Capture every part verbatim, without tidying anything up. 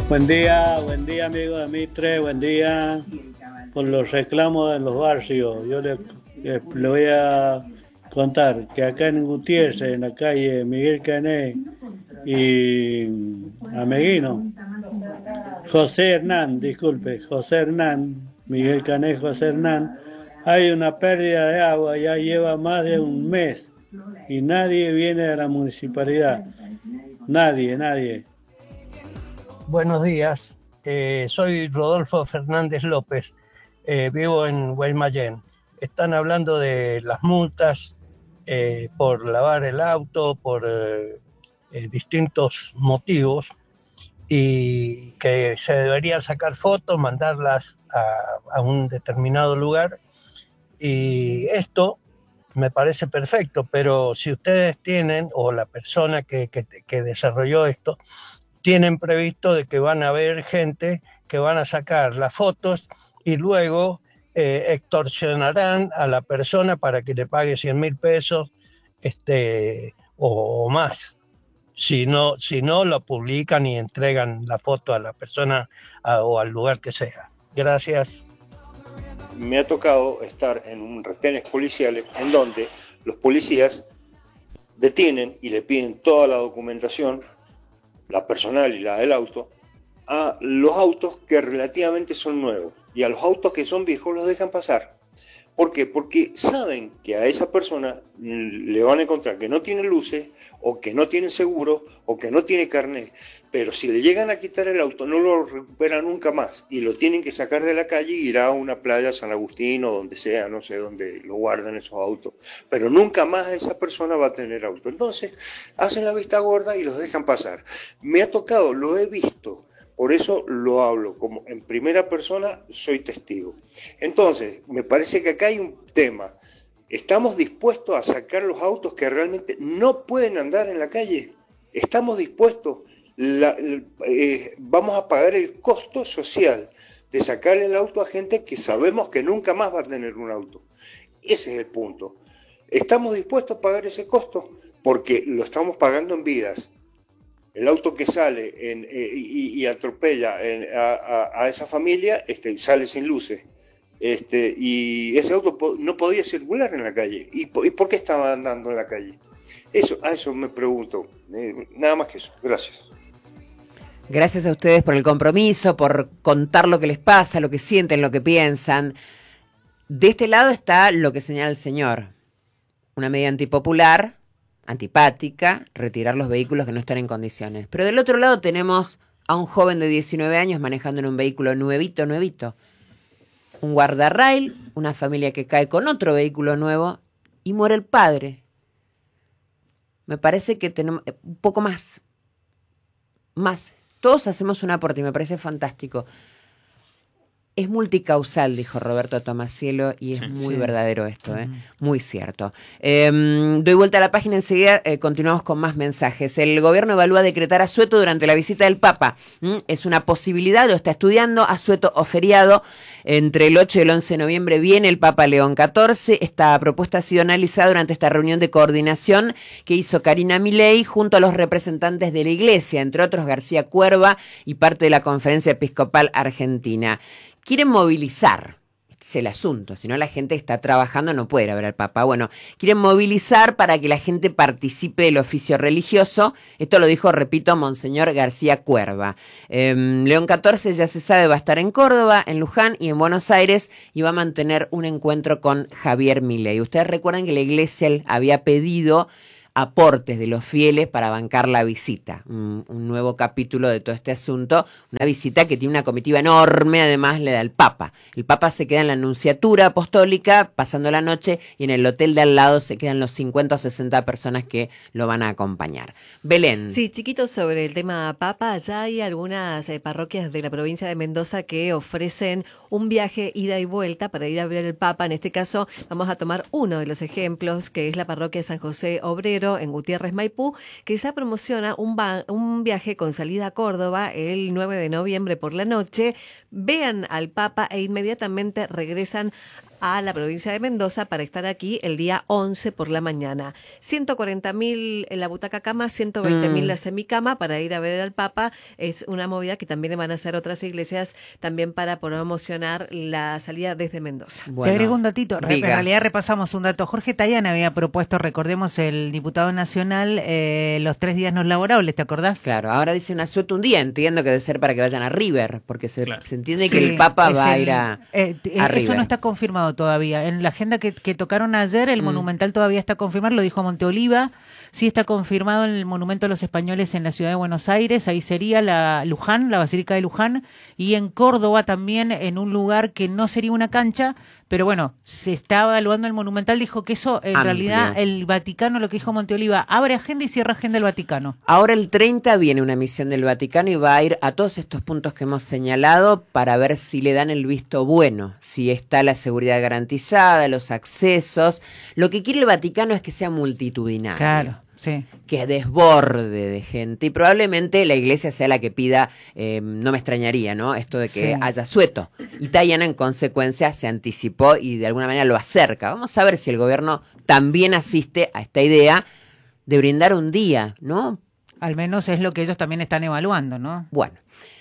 Buen día, buen día amigo de Mitre, buen día. Por los reclamos de los barrios, yo le, le- le voy a contar que acá en Gutiérrez, en la calle Miguel Cané y Ameguino, José Hernán, disculpe, José Hernán, Miguel Cané, José Hernán, hay una pérdida de agua, ya lleva más de un mes y nadie viene de la municipalidad, nadie, nadie. Buenos días, eh, soy Rodolfo Fernández López, eh, vivo en Guaymallén. Están hablando de las multas eh, por lavar el auto, por eh, eh, distintos motivos, y que se deberían sacar fotos, mandarlas a, a un determinado lugar. Y esto me parece perfecto, pero si ustedes tienen, o la persona que, que, que desarrolló esto, tienen previsto de que van a haber gente que van a sacar las fotos y luego eh, extorsionarán a la persona para que le pague cien mil pesos este, o, o más. Si no, si no, lo publican y entregan la foto a la persona a, o al lugar que sea. Gracias. Me ha tocado estar en un retenes policiales en donde los policías detienen y le piden toda la documentación, la personal y la del auto, a los autos que relativamente son nuevos, y a los autos que son viejos los dejan pasar. ¿Por qué? Porque saben que a esa persona le van a encontrar que no tiene luces, o que no tiene seguro, o que no tiene carnet. Pero si le llegan a quitar el auto, no lo recupera nunca más, y lo tienen que sacar de la calle y ir a una playa, San Agustín o donde sea, no sé dónde lo guardan esos autos. Pero nunca más esa persona va a tener auto. Entonces hacen la vista gorda y los dejan pasar. Me ha tocado, lo he visto. Por eso lo hablo, como en primera persona soy testigo. Entonces, me parece que acá hay un tema. ¿Estamos dispuestos a sacar los autos que realmente no pueden andar en la calle? ¿Estamos dispuestos? La, eh, vamos a pagar el costo social de sacarle el auto a gente que sabemos que nunca más va a tener un auto. Ese es el punto. ¿Estamos dispuestos a pagar ese costo? Porque lo estamos pagando en vidas. El auto que sale en, eh, y, y atropella en, a, a, a esa familia este, sale sin luces. Este, y ese auto po- no podía circular en la calle. ¿Y, po- ¿Y por qué estaba andando en la calle? Eso, a eso me pregunto. Eh, nada más que eso. Gracias. Gracias a ustedes por el compromiso, por contar lo que les pasa, lo que sienten, lo que piensan. De este lado está lo que señala el señor. Una medida antipopular, antipática, retirar los vehículos que no están en condiciones. Pero del otro lado tenemos a un joven de diecinueve años manejando en un vehículo nuevito, nuevito. Un guardarrail, una familia que cae con otro vehículo nuevo y muere el padre. Me parece que tenemos un poco más. Más. Todos hacemos un aporte y me parece fantástico. Es multicausal, dijo Roberto Tomacielo, y es Sí, muy sí. verdadero esto, ¿eh? Ujú. Muy cierto. Eh, doy vuelta a la página enseguida, eh, continuamos con más mensajes. El gobierno evalúa decretar asueto durante la visita del Papa. ¿Mm? Es una posibilidad, lo está estudiando, asueto o feriado. Entre el ocho y el once de noviembre viene el Papa León catorce. Esta propuesta ha sido analizada durante esta reunión de coordinación que hizo Karina Milei junto a los representantes de la Iglesia, entre otros García Cuerva y parte de la Conferencia Episcopal Argentina. Quieren movilizar, este es el asunto, si no la gente está trabajando no puede ir a ver al Papa. Bueno, quieren movilizar para que la gente participe del oficio religioso. Esto lo dijo, repito, Monseñor García Cuerva. Eh, León catorce ya se sabe va a estar en Córdoba, en Luján y en Buenos Aires y va a mantener un encuentro con Javier Milei. Ustedes recuerdan que la Iglesia había pedido aportes de los fieles para bancar la visita, un, un nuevo capítulo de todo este asunto, una visita que tiene una comitiva enorme, además le da el Papa. El Papa se queda en la Nunciatura Apostólica pasando la noche y en el hotel de al lado se quedan los cincuenta o sesenta personas que lo van a acompañar. Belén. Sí, chiquitos, sobre el tema Papa, ya hay algunas eh, parroquias de la provincia de Mendoza que ofrecen un viaje ida y vuelta para ir a ver el Papa. En este caso vamos a tomar uno de los ejemplos, que es la parroquia de San José Obrero en Gutiérrez, Maipú, que ya promociona un, va- un viaje con salida a Córdoba el nueve de noviembre por la noche. Vean al Papa e inmediatamente regresan a la provincia de Mendoza para estar aquí el día once por la mañana. ciento cuarenta mil en la butaca cama, ciento veinte mil mm. la semicama para ir a ver al Papa. Es una movida que también van a hacer otras iglesias también para promocionar la salida desde Mendoza. Bueno, te agrego un datito. Re, en realidad repasamos un dato. Jorge Tayán había propuesto, recordemos, el diputado nacional, eh, los tres días no laborables, ¿te acordás? Claro, ahora dice una suerte un día. Entiendo que debe ser para que vayan a River, porque se, claro. se entiende sí, que el Papa va el, a ir a, eh, a Eso River. No está confirmado todavía. En la agenda que, que tocaron ayer, el mm. Monumental todavía está confirmado, lo dijo Monteoliva. Sí está confirmado en el Monumento a los Españoles en la ciudad de Buenos Aires, ahí sería la Luján, la Basílica de Luján, y en Córdoba también en un lugar que no sería una cancha, pero bueno, se está evaluando el Monumental, dijo que eso en Amplio. realidad el Vaticano, lo que dijo Monteoliva, abre agenda y cierra agenda el Vaticano. Ahora el treinta viene una misión del Vaticano y va a ir a todos estos puntos que hemos señalado para ver si le dan el visto bueno, si está la seguridad garantizada, los accesos. Lo que quiere el Vaticano es que sea multitudinario. Claro. Sí. Que desborde de gente y probablemente la iglesia sea la que pida, eh, no me extrañaría, ¿no? Esto de que sí. haya sueto. Y Tayana en consecuencia se anticipó y de alguna manera lo acerca. Vamos a ver si el gobierno también asiste a esta idea de brindar un día, ¿no? Al menos es lo que ellos también están evaluando, ¿no? Bueno.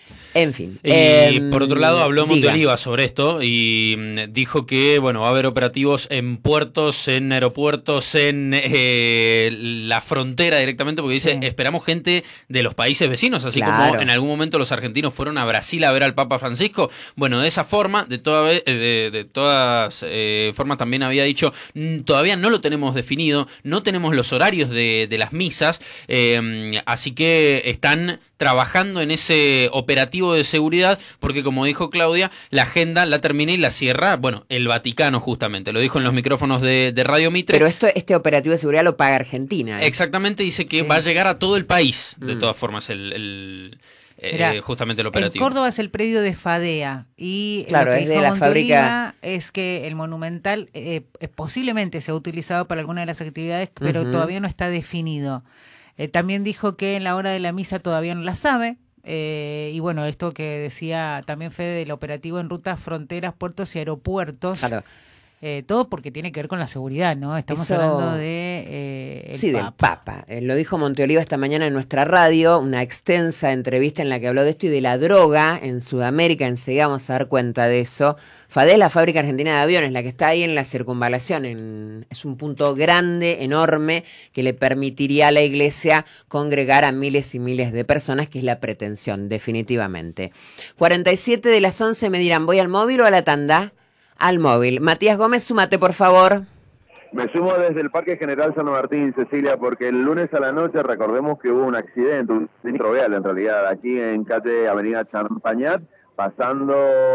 En fin. Y eh, por otro lado habló Monteoliva sobre esto y mm, dijo que bueno va a haber operativos en puertos, en aeropuertos, en eh, la frontera directamente, porque dice, sí. esperamos gente de los países vecinos, así claro. como en algún momento los argentinos fueron a Brasil a ver al Papa Francisco. Bueno, de esa forma, de, toda, de, de todas eh, formas también había dicho, todavía no lo tenemos definido, no tenemos los horarios de, de las misas, eh, así que están trabajando en ese operativo de seguridad, porque como dijo Claudia, la agenda la termina y la cierra, bueno, el Vaticano justamente, lo dijo en los micrófonos de, de Radio Mitre. Pero esto, este operativo de seguridad lo paga Argentina. ¿eh? Exactamente, dice que sí. va a llegar a todo el país, de mm. todas formas, el... el Mirá, eh, justamente el operativo. En Córdoba es el predio de Fadea y claro, lo que es dijo de la Monteoliva fábrica. Es que el Monumental eh, posiblemente sea utilizado para alguna de las actividades, pero uh-huh. todavía no está definido. Eh, también dijo que en la hora de la misa todavía no la sabe. Eh, y bueno, esto que decía también Fede del operativo en rutas, fronteras, puertos y aeropuertos. Claro. Eh, todo porque tiene que ver con la seguridad, ¿no? Estamos Eso... hablando de eh, el sí, Papa. del Papa. Eh, lo dijo Monteoliva esta mañana en nuestra radio, una extensa entrevista en la que habló de esto y de la droga en Sudamérica. Enseguida vamos a dar cuenta de eso. Fadea es la fábrica argentina de aviones, la que está ahí en la circunvalación. En, es un punto grande, enorme, que le permitiría a la iglesia congregar a miles y miles de personas, que es la pretensión, definitivamente. cuarenta y siete de las once me dirán, ¿voy al móvil o a la tanda? Al móvil. Matías Gómez, súmate, por favor. Me sumo desde el Parque General San Martín, Cecilia, porque el lunes a la noche recordemos que hubo un accidente, un sinistro vial en realidad, aquí en calle Avenida Champañat, pasando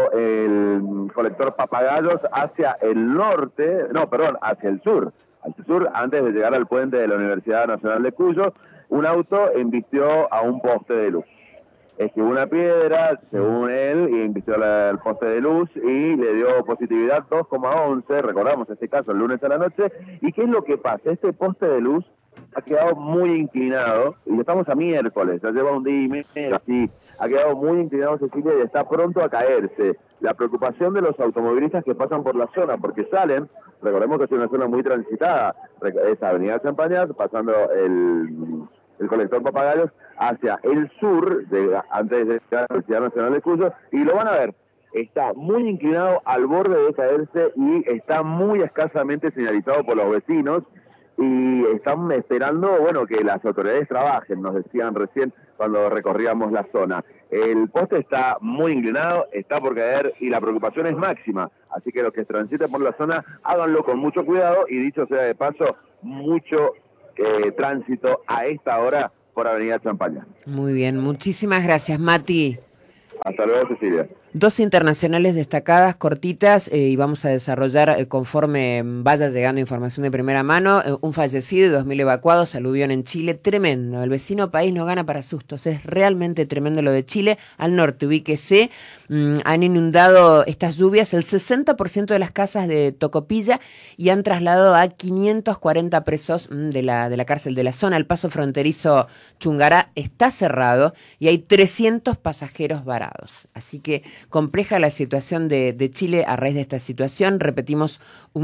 el colector Papagayos hacia el norte, no, perdón, hacia el sur, hacia el sur, antes de llegar al puente de la Universidad Nacional de Cuyo, un auto embistió a un poste de luz. Esquivó una piedra, según él, y embistió el poste de luz y le dio positividad dos coma once, recordamos este caso el lunes a la noche. ¿Y qué es lo que pasa? Este poste de luz ha quedado muy inclinado, y estamos a miércoles, ya lleva un día y medio así, ha quedado muy inclinado, Cecilia, y está pronto a caerse. La preocupación de los automovilistas que pasan por la zona, porque salen, recordemos que es una zona muy transitada, es Avenida Champañat, pasando el... el colector Papagayos hacia el sur, de, antes de llegar a la Universidad Nacional de Cuyo, y lo van a ver, está muy inclinado al borde de caerse y está muy escasamente señalizado por los vecinos, y están esperando, bueno, que las autoridades trabajen, nos decían recién cuando recorríamos la zona. El poste está muy inclinado, está por caer y la preocupación es máxima, así que los que transiten por la zona, háganlo con mucho cuidado y, dicho sea de paso, mucho Eh, tránsito a esta hora por Avenida Champaña. Muy bien, muchísimas gracias, Mati. Hasta luego, Cecilia. Dos internacionales destacadas, cortitas, eh, y vamos a desarrollar eh, conforme vaya llegando información de primera mano. Eh, un fallecido y dos mil evacuados, aluvión en Chile, tremendo. El vecino país no gana para sustos, es realmente tremendo lo de Chile. Al norte, ubíquese, mmm, han inundado estas lluvias el sesenta por ciento de las casas de Tocopilla y han trasladado a quinientos cuarenta presos mmm, de, la, de la cárcel de la zona. El paso fronterizo Chungará está cerrado y hay trescientos pasajeros varados. Así que compleja la situación de, de Chile a raíz de esta situación. Repetimos,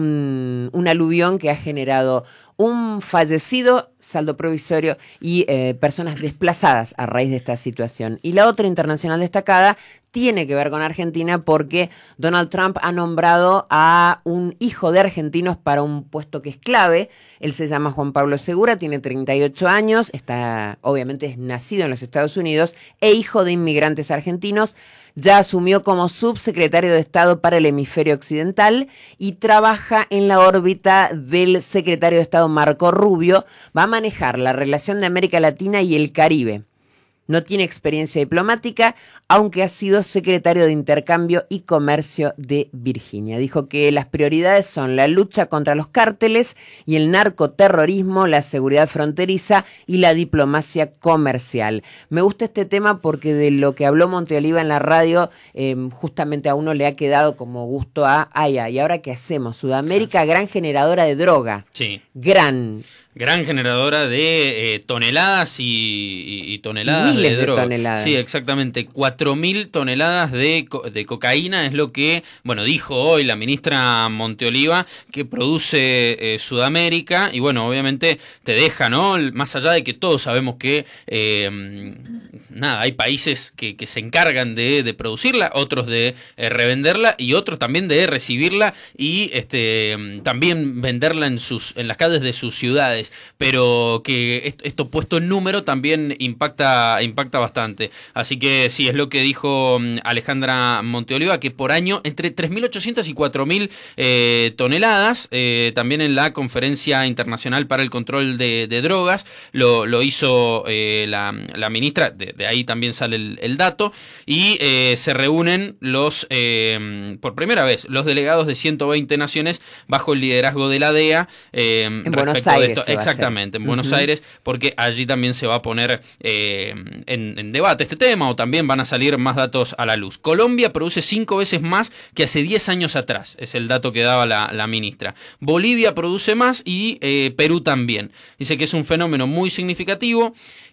un, un aluvión que ha generado un fallecido, saldo provisorio y eh, personas desplazadas a raíz de esta situación. Y la otra internacional destacada tiene que ver con Argentina porque Donald Trump ha nombrado a un hijo de argentinos para un puesto que es clave. Él se llama Juan Pablo Segura, tiene treinta y ocho años, está, obviamente es nacido en los Estados Unidos e hijo de inmigrantes argentinos. Ya asumió como subsecretario de Estado para el hemisferio occidental y trabaja en la órbita del secretario de Estado Marco Rubio. Va a manejar la relación de América Latina y el Caribe. No tiene experiencia diplomática, aunque ha sido secretario de Intercambio y Comercio de Virginia. Dijo que las prioridades son la lucha contra los cárteles y el narcoterrorismo, la seguridad fronteriza y la diplomacia comercial. Me gusta este tema porque de lo que habló Monteoliva en la radio, eh, justamente a uno le ha quedado como gusto a, ay, ay, ¿y ahora qué hacemos? Sudamérica, gran generadora de droga. Sí. Gran. Gran generadora de eh, toneladas y, y, y toneladas Miles de de droga. toneladas. Sí, exactamente. Cuatro mil toneladas de, co de cocaína es lo que, bueno, dijo hoy la ministra Monteoliva, que produce eh, Sudamérica. Y bueno, obviamente te deja, ¿no? Más allá de que todos sabemos que, eh, nada, hay países que, que se encargan de, de producirla, otros de eh, revenderla y otros también de recibirla y este también venderla en, sus, en las calles de sus ciudades. Pero que esto, esto puesto en número también impacta, impacta bastante. Así que sí, es lo que dijo Alejandra Monteoliva, que por año entre tres mil ochocientas y cuatro mil eh, toneladas, eh, también en la Conferencia Internacional para el Control de, de Drogas, lo, lo hizo eh, la, la ministra, de, de ahí también sale el, el dato, y eh, se reúnen los, eh, por primera vez, los delegados de ciento veinte naciones bajo el liderazgo de la D E A. Eh, en Buenos Aires. De esto. Exactamente, en Buenos uh-huh. Aires, porque allí también se va a poner eh, en, en debate este tema, o también van a salir más datos a la luz. Colombia produce cinco veces más que hace diez años atrás, es el dato que daba la, la ministra. Bolivia produce más y eh, Perú también. Dice que es un fenómeno muy significativo.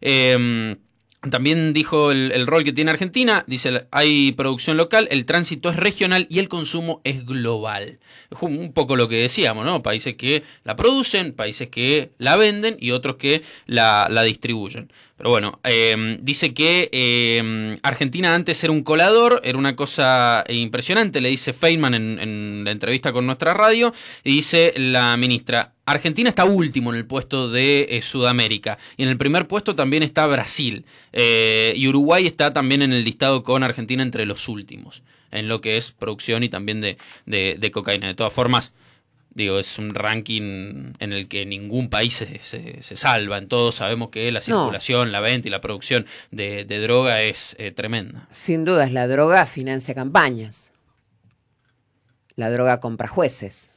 Eh, También dijo el, el rol que tiene Argentina, dice, hay producción local, el tránsito es regional y el consumo es global. Un poco lo que decíamos, ¿no? Países que la producen, países que la venden y otros que la, la distribuyen. Pero bueno, eh, dice que eh, Argentina antes era un colador, era una cosa impresionante, le dice Feynman en, en la entrevista con nuestra radio, y dice la ministra, Argentina está último en el puesto de eh, Sudamérica, y en el primer puesto también está Brasil, eh, y Uruguay está también en el listado con Argentina entre los últimos, en lo que es producción y también de, de, de cocaína. De todas formas, digo, es un ranking en el que ningún país se, se, se salva. En todos sabemos que la circulación, no. la venta y la producción de, de droga es eh, tremenda. Sin dudas, la droga financia campañas. La droga compra jueces.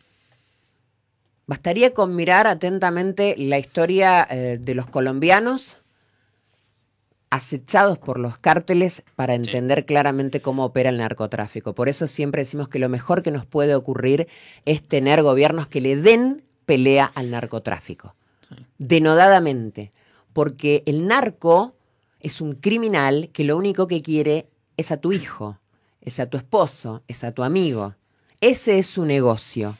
Bastaría con mirar atentamente la historia eh, de los colombianos acechados por los cárteles para entender sí. claramente cómo opera el narcotráfico. Por eso siempre decimos que lo mejor que nos puede ocurrir es tener gobiernos que le den pelea al narcotráfico. Sí. Denodadamente. Porque el narco es un criminal que lo único que quiere es a tu hijo, es a tu esposo, es a tu amigo. Ese es su negocio.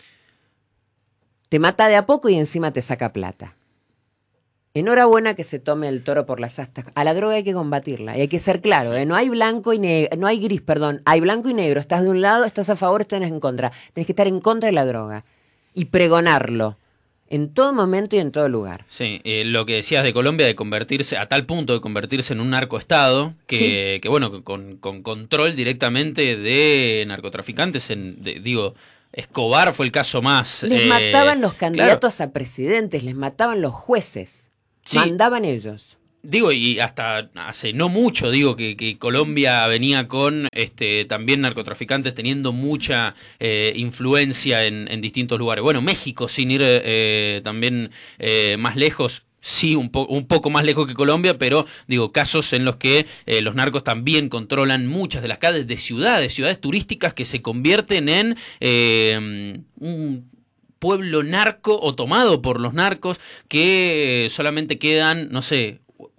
Te mata de a poco y encima te saca plata. Enhorabuena que se tome el toro por las astas. A la droga hay que combatirla y hay que ser claro, ¿eh? No hay blanco y negro, no hay gris, perdón, hay blanco y negro. Estás de un lado, estás a favor, estás en contra. Tenés que estar en contra de la droga y pregonarlo en todo momento y en todo lugar. Sí, eh, lo que decías de Colombia, de convertirse, a tal punto de convertirse en un narcoestado, que, sí. que bueno, con, con control directamente de narcotraficantes, en, de, digo... Escobar fue el caso más... Les eh, mataban los candidatos claro. a presidentes, les mataban los jueces, sí. mandaban ellos. Digo, y hasta hace no mucho, digo, que, que Colombia venía con este también narcotraficantes teniendo mucha eh, influencia en, en distintos lugares. Bueno, México, sin ir eh, también eh, más lejos, sí, un, po un poco más lejos que Colombia, pero digo, casos en los que eh, los narcos también controlan muchas de las calles de ciudades, ciudades turísticas que se convierten en eh, un pueblo narco o tomado por los narcos que solamente quedan, no sé,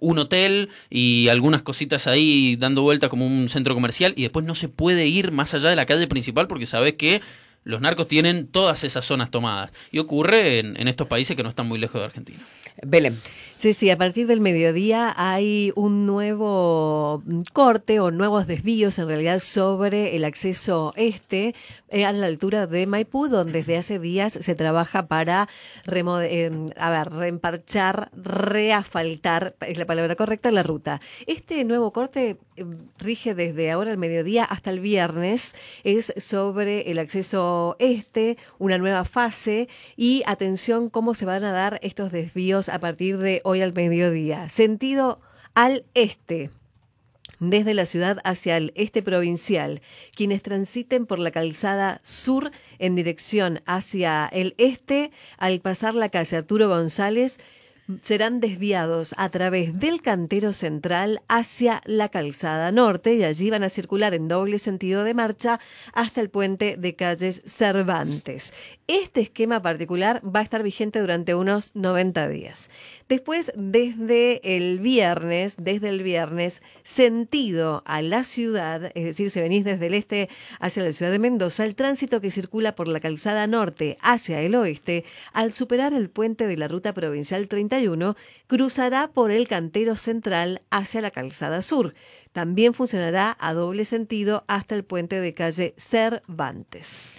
un hotel y algunas cositas ahí dando vuelta como un centro comercial y después no se puede ir más allá de la calle principal porque sabes que los narcos tienen todas esas zonas tomadas. Y ocurre en, en estos países que no están muy lejos de Argentina. Belén. Sí, sí, a partir del mediodía hay un nuevo corte o nuevos desvíos en realidad sobre el acceso este eh, a la altura de Maipú, donde desde hace días se trabaja para remode- eh, a ver, reemparchar, reasfaltar, es la palabra correcta, la ruta. Este nuevo corte eh, rige desde ahora al mediodía hasta el viernes, es sobre el acceso este, una nueva fase y atención cómo se van a dar estos desvíos a partir de hoy al mediodía. Sentido al este, desde la ciudad hacia el este provincial. Quienes transiten por la calzada sur en dirección hacia el este, al pasar la calle Arturo González, serán desviados a través del Cantero Central hacia la calzada norte y allí van a circular en doble sentido de marcha hasta el puente de calles Cervantes. Este esquema particular va a estar vigente durante unos noventa días. Después, desde el viernes, desde el viernes, sentido a la ciudad, es decir, si venís desde el este hacia la ciudad de Mendoza, el tránsito que circula por la calzada norte hacia el oeste, al superar el puente de la ruta provincial treinta y uno, cruzará por el Cantero Central hacia la calzada sur. También funcionará a doble sentido hasta el puente de calle Cervantes.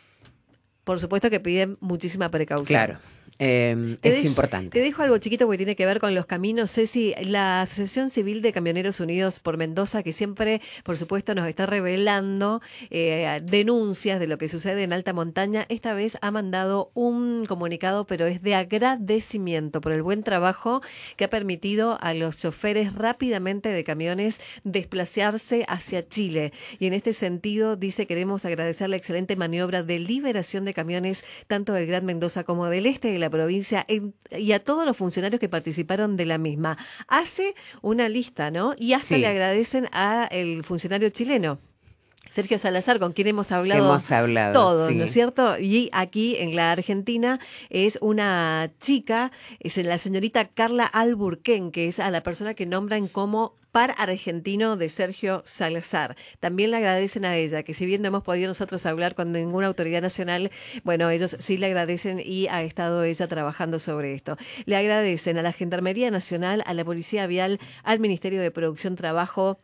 Por supuesto que piden muchísima precaución. Claro. Eh, es dejo, importante. Te dejo algo chiquito porque tiene que ver con los caminos. Ceci, la Asociación Civil de Camioneros Unidos por Mendoza, que siempre, por supuesto, nos está revelando eh, denuncias de lo que sucede en alta montaña, esta vez ha mandado un comunicado, pero es de agradecimiento por el buen trabajo que ha permitido a los choferes rápidamente de camiones desplazarse hacia Chile. Y en este sentido, dice, queremos agradecer la excelente maniobra de liberación de camiones, tanto del Gran Mendoza como del este de la provincia en, y a todos los funcionarios que participaron de la misma. Hace una lista, ¿no? Y hasta Sí. le agradecen a el funcionario chileno, Sergio Salazar, con quien hemos hablado, hemos hablado todos, sí. ¿no es cierto? Y aquí en la Argentina es una chica, es la señorita Carla Alburquén, que es a la persona que nombran como par argentino de Sergio Salazar. También le agradecen a ella, que si bien no hemos podido nosotros hablar con ninguna autoridad nacional, bueno, ellos sí le agradecen y ha estado ella trabajando sobre esto. Le agradecen a la Gendarmería Nacional, a la Policía Vial, al Ministerio de Producción, Trabajo,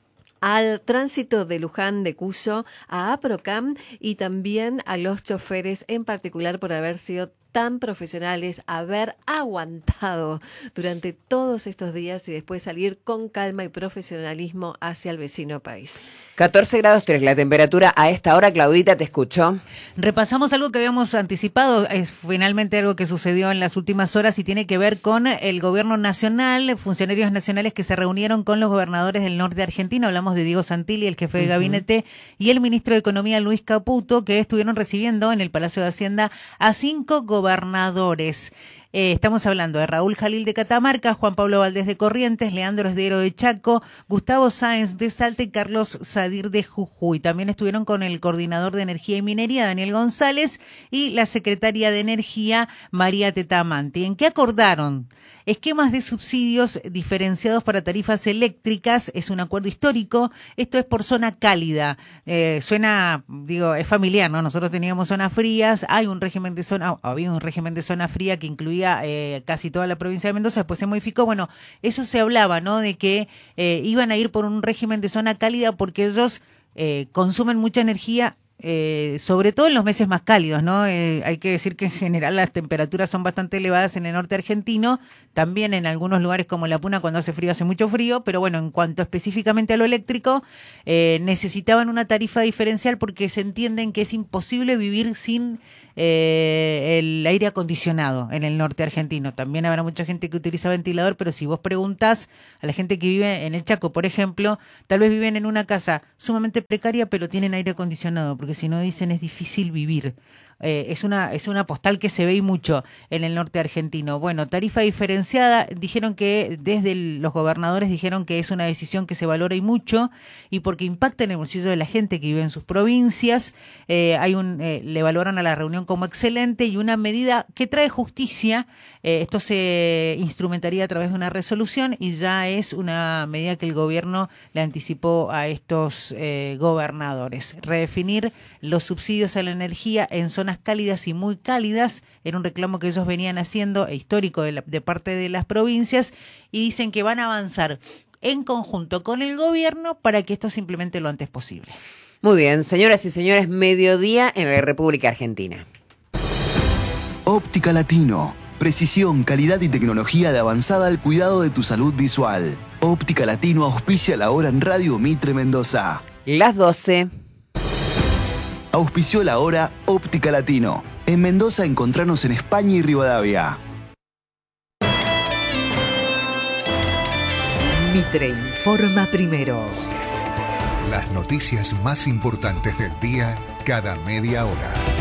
al Tránsito de Luján de Cuyo, a APROCAM y también a los choferes en particular por haber sido tan profesionales, haber aguantado durante todos estos días y después salir con calma y profesionalismo hacia el vecino país. catorce grados tres la temperatura a esta hora. Claudita, te escucho. Repasamos algo que habíamos anticipado, es finalmente algo que sucedió en las últimas horas y tiene que ver con el gobierno nacional, funcionarios nacionales que se reunieron con los gobernadores del norte argentino. Hablamos de Diego Santilli, el jefe de gabinete, uh-huh. y el ministro de Economía, Luis Caputo, que estuvieron recibiendo en el Palacio de Hacienda a cinco gobernadores. Eh, estamos hablando de Raúl Jalil de Catamarca, Juan Pablo Valdés de Corrientes, Leandro Esdero de Chaco, Gustavo Sáenz de Salta y Carlos Sadir de Jujuy. También estuvieron con el coordinador de Energía y Minería, Daniel González, y la secretaria de Energía, María Tetamanti. ¿En qué acordaron? Esquemas de subsidios diferenciados para tarifas eléctricas. Es un acuerdo histórico. Esto es por zona cálida. Eh, suena, digo, es familiar, ¿no? Nosotros teníamos zonas frías. Hay un régimen de zona, había un régimen de zona fría que incluía eh, casi toda la provincia de Mendoza. Después se modificó. Bueno, eso se hablaba, ¿no? De que eh, iban a ir por un régimen de zona cálida porque ellos eh, consumen mucha energía. Eh, sobre todo en los meses más cálidos, ¿no? Eh, hay que decir que en general las temperaturas son bastante elevadas en el norte argentino, también en algunos lugares como La Puna cuando hace frío hace mucho frío, pero bueno, en cuanto específicamente a lo eléctrico, eh, necesitaban una tarifa diferencial porque se entienden que es imposible vivir sin eh, el aire acondicionado en el norte argentino. También habrá mucha gente que utiliza ventilador, pero si vos preguntás a la gente que vive en el Chaco, por ejemplo, tal vez viven en una casa sumamente precaria, pero tienen aire acondicionado, porque si no dicen es difícil vivir. Eh, es una es una postal que se ve y mucho en el norte argentino. Bueno, tarifa diferenciada, dijeron que desde el, los gobernadores dijeron que es una decisión que se valora y mucho y porque impacta en el bolsillo de la gente que vive en sus provincias. Eh, hay un eh, le valoran a la reunión como excelente y una medida que trae justicia. Eh, esto se instrumentaría a través de una resolución y ya es una medida que el gobierno le anticipó a estos eh, gobernadores. Redefinir los subsidios a la energía en zonas cálidas y muy cálidas, era un reclamo que ellos venían haciendo, histórico de, la, de parte de las provincias, y dicen que van a avanzar en conjunto con el gobierno para que esto se implemente lo antes posible. Muy bien, señoras y señores, mediodía en la República Argentina. Óptica Latino. Precisión, calidad y tecnología de avanzada al cuidado de tu salud visual. Óptica Latino auspicia la hora en Radio Mitre Mendoza. Las doce. Auspició la hora Óptica Latino. En Mendoza encontrarnos en España y Rivadavia. Mitre informa primero. Las noticias más importantes del día cada media hora.